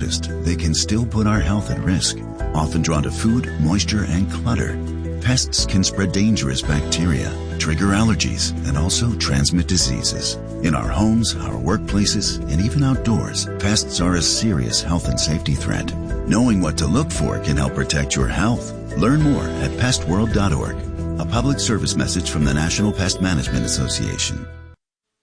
noticed, they can still put our health at risk, often drawn to food, moisture, and clutter. Pests can spread dangerous bacteria, trigger allergies, and also transmit diseases. In our homes, our workplaces, and even outdoors, pests are a serious health and safety threat. Knowing what to look for can help protect your health. Learn more at pestworld.org. A public service message from the National Pest Management Association.